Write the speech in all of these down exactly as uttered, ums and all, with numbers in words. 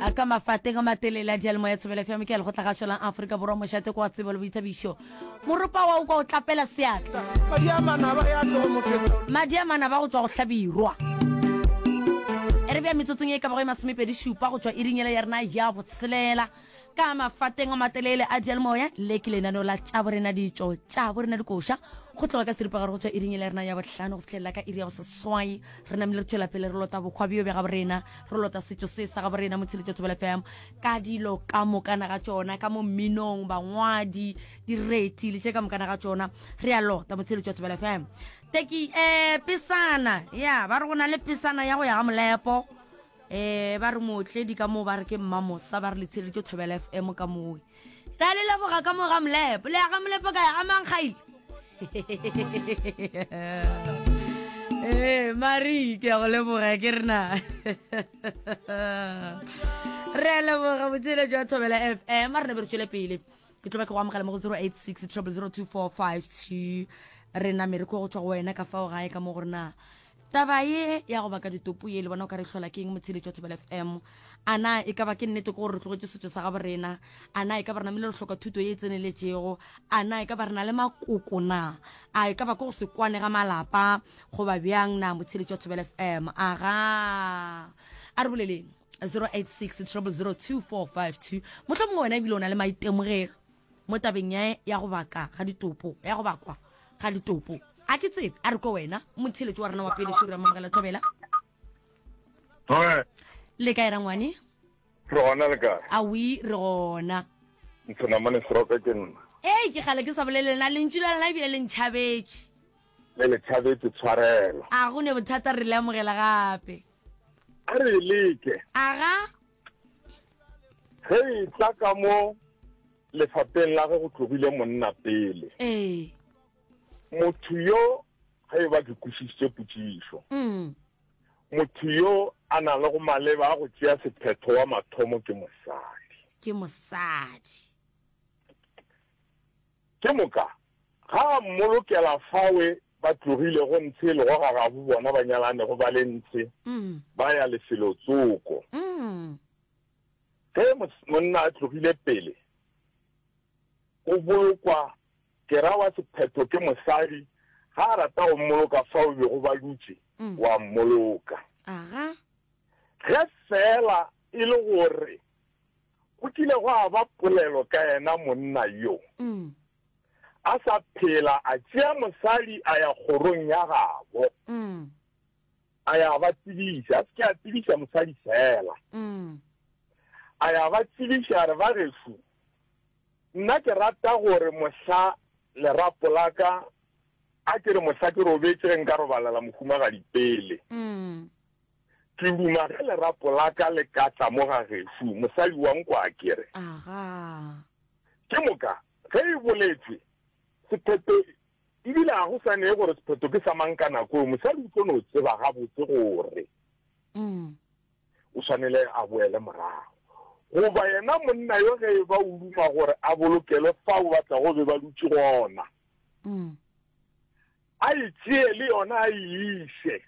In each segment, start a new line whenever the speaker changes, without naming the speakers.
ka mafateng a matelele a dialemo ya Thobela F M ke le go tla ga shola Africa borwa mo shate kwa tsebo le boithabišo moropa wa o kwa o tlapela seatla
madiamana ba ya tlo mo fetola
madiamana ba go tswa go hlabirwa ere bya metsotsong e ka ba go masomepedi shupa go tswa iringele ya rena ya botshelela ka mafateng a matelele a dialemo ya le ke lenano la tša borena ditšo tša borena dikosha go tloga ka seripa gare go tswa iringele ya rena ya botlhano go fitlhelela ka iri ya go seswai re namile re tšwela pele re lota bokgwabio bja ga borena re lota setšo se sa ga borena mo tsheletšo Thobela F M ka dilo ka mokana ga tšona ka mo mminong bangwadi direti le tše ka mokana ga tšona re a lota mo tsheletšo Thobela F M teki eh pisana ya ba re go na le pisana ya go ya ga molepo eh ba re motledi ka mo ba re ke mmamosa ba re le tsheletšo Thobela F M ka moe ra le leboga ka mo ga molepo le ya ga molepo ka ya ga mangkgaile eh mari ke go leboga ke rena re leboga botsheletšo Thobela F M re ne be re tšwele pele ke tlo ba ke go amogela mo go zero eight six zero zero two four five two re na mere ko go tswa go wena ka fao gae ka mo go rena taba ye ya go baka ditopo ye le bona o ka re hlola ke eng motsheletšo Thobela F M ana e ka ba ke nnete go re tlogetse setšo sa ga borena ana e ka ba rena mele re hloka thuto ye tseneletšego ana e ka ba rena le makoko na a e ka ba ko go se kwane ga malapa go ba bjang na motsheletšo Thobela F M aga a re boleleng zero eight six zero zero two four five two motho mongwe wena ebile o na le maitemogelo mo tabeng ya go baka ga ditopo ya go bakwa ga ditopo a ke tsebe a re ko wena motsheletšo wa rena wa pele shuri ya mamogela Thobela
Oe,
le ka era ngwane
re gona le kae?
a wi re gona
Ntho namane seroka ke nna.
eh ke gale ke sa bolelena le ntšula lena ebile le ntšhabetše
Le le thabetse tshwarela.
a go ne bothata re le amogela gape
A re leke.
aga
Ge tla ka mo lefapeng la ge go tlogile monna pele.
eh
Motho yo ge ba ke kwisitse putsišo.
mm
Motho yo a na le go maleba go tšea sephetho wa mathomo ke mosadi.
ke mosadi
Ke moka ga mmolokela fawe ba tlogile go ntshe le go ga ga bo bona ba nyalane go ba le ntshe
mm
ba ya lefelo tsoko.
mm
Ge monna a tlogile pele o bolokwa ke rawa sephetho ke mosadi ga a rata go mmoloka fa o be go ba dutse
Mm.
wa mmoloka
aga
ge fela e le gore go kile go a ba polelo ka yena monna yo
mm
a sa phela a tšea mosadi a ya kgorong ya gabo
mm
a ya ba tsebiša a se ke a tsebiša mosadi fela
mm
a ya ba tsebiša re ba gefu nna ke rata gore mohla lerapo la ka a ke re mohla ke robetse ge nka robalela mohumagadi pele
mm
ke duma ge lerapo la ka le ka tla mo ga gefu mosadi wa nko a kere
aga
ke moka ge e boletswe sephetho ebile ga go sanee gore sephetho ke sa mang ka nako mosadi o tlono o tseba gabotse gore
mm
o tshwanele a boele morago goba yena monna yo ge ba o duma gore a bolokele fa o batla go be ba dutse gona
mm
a itšee le yona a iše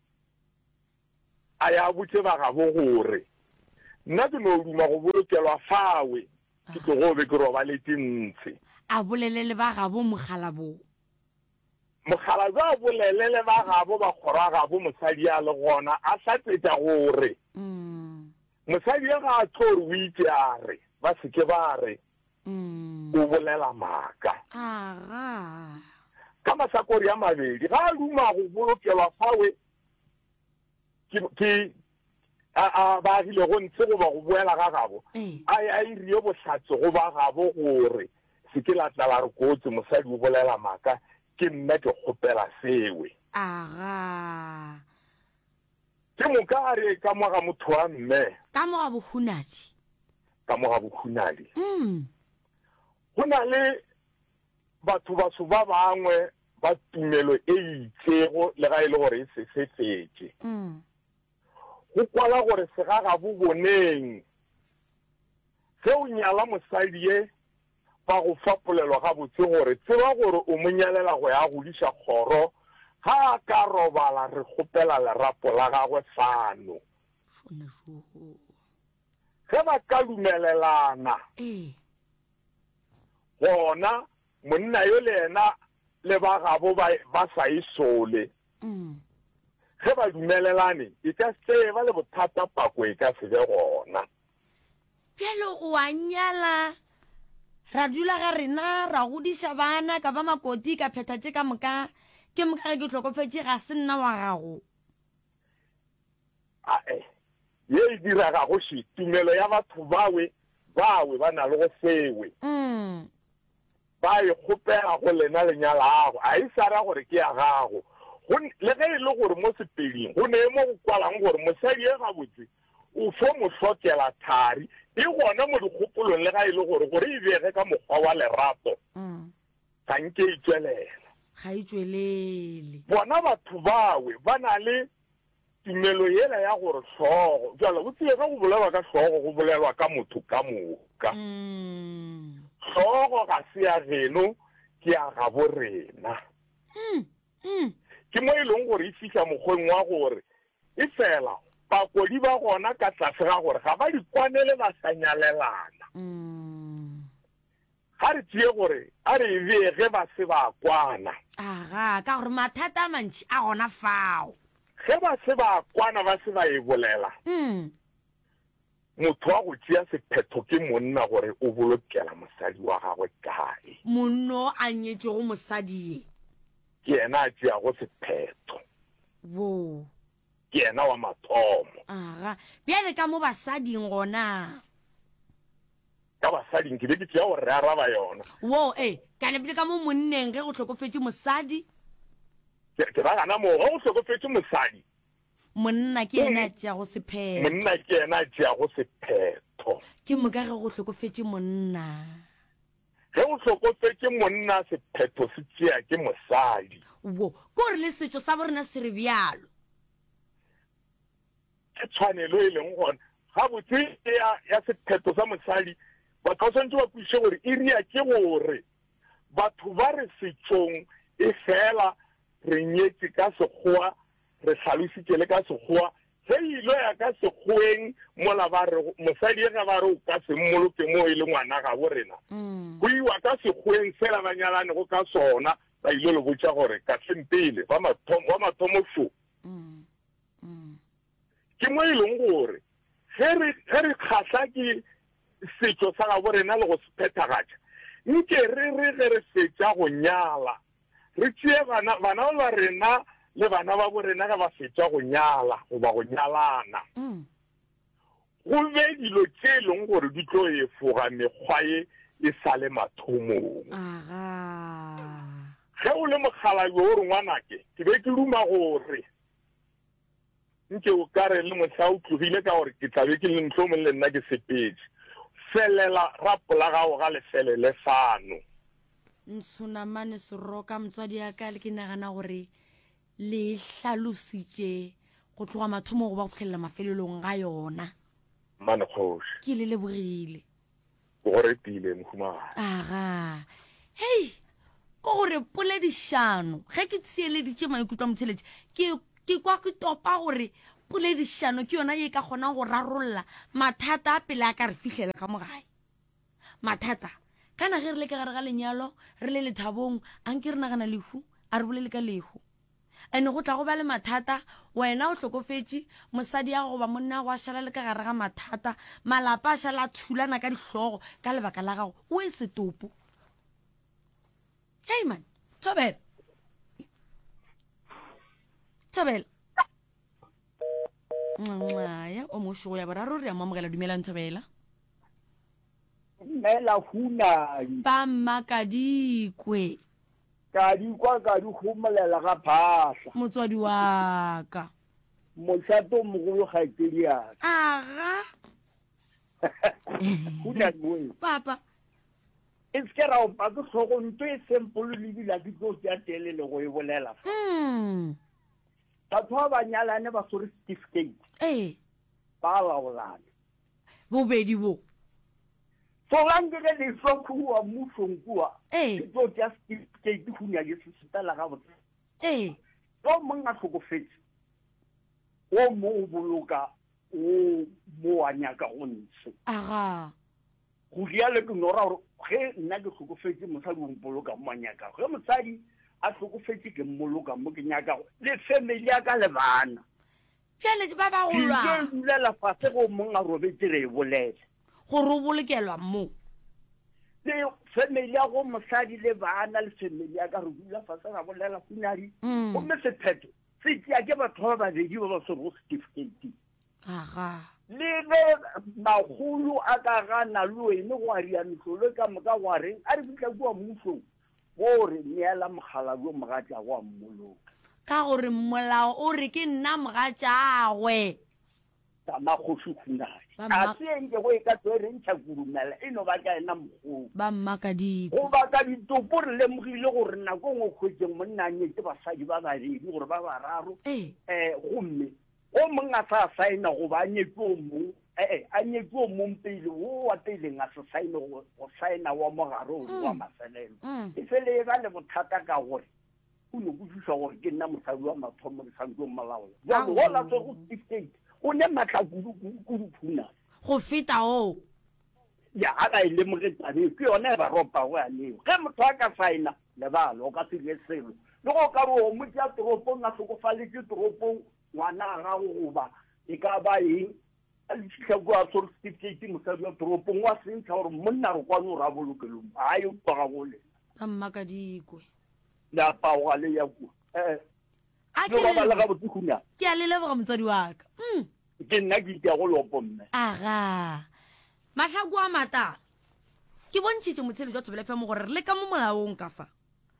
a ya botse ba gabo gore nna ke no duma go bolokelwa fawe ke tlo go be ke robaletse ntshe
a bolelele ba gabo mogala bo
mogala ba bolelele ba gabo ba kgora gabo mosadi a le gona a sa tsetsa gore
mm
mosadi ya ga a tlhore o itse a re ba seke ba re
mm
o bolela maaka
aga
ka masakori ya mabedi ga a duma go bolokelwa fawe ke ke a a ba rile go ntse go ba go boela ga gabo
eh
a a irio bohlatse go ba gabo gore se ke la tla la re kotse mosadi o bolela maaka ke nna ke kgopela sewe
aga
ke moka a re ka moga motho wa mme
ka mo ga bohunadi
ka moga bokhunadi
mm
go na le batho baso ba bangwe ba tumelo e itsego le ga e le gore e se se fetse
mm
go kwala gore se ga ga bo boneng se o nyala mosadi ye ba go fapolelwa ga botse gore tseba gore o mo nyalela go ya godisa kgoro ga ka robala re kgopela lerapo la gagwe fano ge ba ka dumelelana
ee
gona monna yo le ena le ba gabo ba ba sa isole
mm
ge ba dumelelane e ka se ba le bothata pako e ka se be gona
pelo o a nyala ra dula ga rena ra godisa bana ka ba makoti ka pheta tse ka moka ke moka ge ke tlhokofetse ga se nna wa gago
a e ye e dira ga go shi tumelo ya batho bawe bawe ba na le go sewe
mm
ba e khopela go lena lenyalago a isara gore ke ya gago le ge e le gore mo sepeding go ne mo go kwalang gore mosadi e ga botse o fo mo hlokela thari e gona mo dikgopolong le ga e le gore gore e bege ka mokgwa wa lerato
mm
ga nke e tswelela
ga e tswelele
bona batho bawe ba na le tumelo yela ya gore hlogo jalo go tsega go bolelwa ka hlogo go bolelwa ka motho ka moka
mm
hlogo ga se ya geno ke ya ga borena
mm mm
ke mo e leng gore e fihla mokgweng wa gore e fela bakodi ba gona ka tlase ga gore ga ba di kwanele ba sa nyalelana
mm
ga re tšee gore a re bege ba se ba kwana
aga ka gore mathata a mantši a gona fao
ge ba se ba kwana ba se ba e bolela
mm
motho wa go tšea sephetho ke monna gore o bolokela mosadi wa gagwe kae
monno a nyetse go mosadi
ke yena a tšeago sephetho
wo
ke yena wa mathomo
aga bjale ka mo basading gona
ka basading ke be ke tšea gore re araba yona
wo e ka lebile ka mo monneng ge go tlhokofetse mosadi
ke ke ba gana moo ga o hlokofetse mosadi
monna ke ena a tšeago sephetho
monna ke yena a tšeago sephetho
ke moka ge go tlhokofetse monna
ge o hlokofetse monna sephetho se tšea ke mosadi
wo ke gore le setšo sa borena se re bjalo
ke tshwanelo e leng gona ga botse ya sephetho sa mosadi batho ba tshwanetse ba kwiše gore e ria ke gore batho ba re setšong e fela re nyetse ka sekgowa re tlhalositše le ka sekgowa ge ilo ya ka sekgoweng mola ba re mosadi e ge ba re o ka se mmoloke mo e le ngwana ga bo rena
mm
go iwa ka sekgoweng fela ba nyalanego ka sona ba ile le botša gore ka sempele wa mathomo sho
mm mm
ke mo e leng gore ge re kgahla ke setšo sa ga bo rena le go se phethagatša nke re re ge re fetša go nyala re tšee bana ba rena le bana ba bo rena ga ba fetša go nyala goba go nyalana
mm
go be dilo tše e leng gore di tlo efoga mekgwa ye e sa le mathomong
aga
ge o le mokgalabi o re ngwanake ke be ke duma gore nke o ka re le mohla o tlogile ka gore ke tlabe ke le ntlhomong le nna ke sepetse felela rapola gago ga lefele le fano
ntshonamane seroka motswadi ya ka le ke nagana gore le hlalositše go tloga mathomo go ba go fitlhelela mafelelong ga yona
mane kgoši
ke le lebogile
o gore tile mohumagane
aga hei ko gore poledišano ge ke tsheeleditše maikutlo a motsheletše ke ke kwa ke topa gore poledišano ke yona ye ka kgonang go rarolola mathata a pele a ka re fitlhela ka mogae mathata kana ge re le ka gare ga lenyalo re le lethabong a nke re nagana lehu a re bolele ka lehu ene go tla go ba le mathata wena o tlhokofetse mosadi ya go ba monna go a šala le ka gare ga mathata malapa a šala a thulana ka dihlogo ka lebaka la gago o e setopo hei man Thobela Thobela ngaya o mošogo ya boraro re a mamogela dumelang Thobela
mela huna
ba mmakadikwe
ka di kwa ka di homelela ga phahla
motswadi wa ka
mošato mogolo ga itedia
aga
huna boe
papa
e se ra o pa go go nto e simple le bila di go tsa tele le go e bolela
mm
batho ba nyalane ba sore certificate
eh
ba laolana
bobedi bo
so lange le le sokuwa musongkuwa
eh
go tsa certificate hunya ye se tala ga botse
eh
o monga tlhokofetse o mo o boloka o mo wa nyaka go ntse
aga
go diale ke nora gore ge nna ke tlhokofetse mosadi o mpoloka mo nyaka ge mosadi a tlhokofetse ke mmoloka mo ke nyaka le family ya ka le bana
pele ba ba go lwa
ke dula fase go monga robetse re bolele
go ro bolokelwa mo
le family ya go mosadi le bana le family ya ka re dula fase ga bolela finari o me se phetho se tsia ke batho ba ba di ba so go certificate
aga
le le magolo a ka gana lo ene go a ria mhlolo ka moka go reng a re bitla go mmuso gore neela mogala go mogatla go mmoloka
ka gore molao o re ke nna mogatšagwe
ta magotsi khunai a se enge go e ka tsere ntšha kurumela eno ba ka ena mogolo
ba mmaka di
go ba ka ditopo re lemogile gore nako ngo khwetseng monna nye ke basadi ba ba redi gore ba ba raro
eh
eh gomme o monga sa saina go ba nyetso mo eh a nyetso mo mpile o wa pele nga se saina go saina wa mogaro wa maselelo e fele ba le bothata ka gore o no bušwa gore ke nna mosadi wa mathomo le santse o malao ya go la tso go state o ne matla kudu kudu phuna
go feta o
ya aga ile mo ke tsabe ke yone ba ropa go ya leo ge motho a ka saina le ba lo ka se le selo le go ka ro mo tsa tropong na go fale ke tropong ngwana ga go ba e ka ba eng a le tshika go a so certificate mo sa ya tropong wa se ntse gore monna re kwa no ra bolokelo a yo ga go le
ba mmaka dikwe
la pa wa le ya go eh
a
ke ba la ga botsukuna
ke a le leboga motsadi wa ka mm
ke nna ke ya go lopo mme
aga mahlaku a mata ke bontšhitše motshedi jwa tsobele femo gore le ka mo molaong ka fa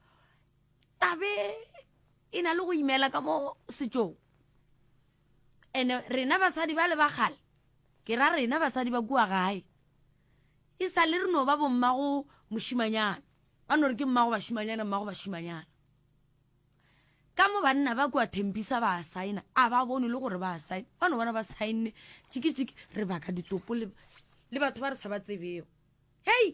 tabe e na le go imela ka mo setšong ene rena basadi ba le bagale ke ra rena basadi ba kua gae e sa le re no ba bommago mošimanyana ba no re ke mmago bašimanyana mmago bašimanyana ka mo banna ba kua thempisa ba saina a ba bone le gore ba saina ba no bona ba saine tšiki-tšiki re baka ditopo le le batho ba re sa ba tsebeo hei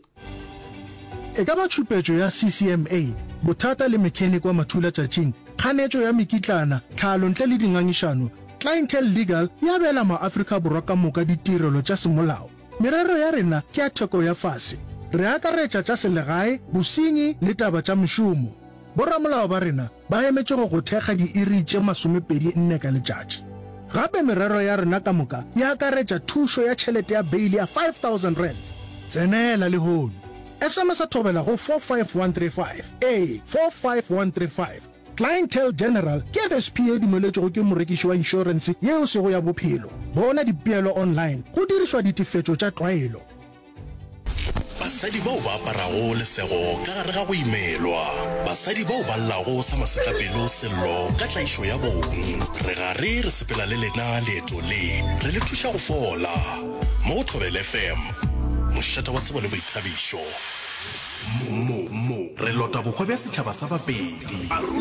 e ka ba tšhupetšo ya C C M A bothata le mechanic wa mathula tšatšing kganetšo ya mekitlana tlhalo ntle le dingangišano Clientele Legal ya bela ma-Afrika borwa ka moka ditirelo tša semolao merero ya rena ke ya theko ya fase re akaretša tša selegae bosenyi le taba tša mešomo borramolao ba rena ba emetše go go thekga diiri tše masomepedi nne ka letšatši gape merero ya rena ka moka ya akaretša thušo ya tšhelete ya beili ya five thousand rands tsenela le hono S M S a thobela go four five one three five a four five one three five Clientele General ke F S P A dumeletšego ke morekiši wa insurance yeo sego ya bophelo bona dipeelo online go dirišwa ditefetšo tša tlwaelo
basadi bao ba aparago lesego ka gare ga go imelwa basadi bao ba llago sa masetlapelo sello ka tlaišo ya bong re gare re sepela le lena leeto le re le thuša go fola mo Thobela F M mošata wa tsebo le boithabišo mo mo re lota bokgwa bja setšhaba sa bapedi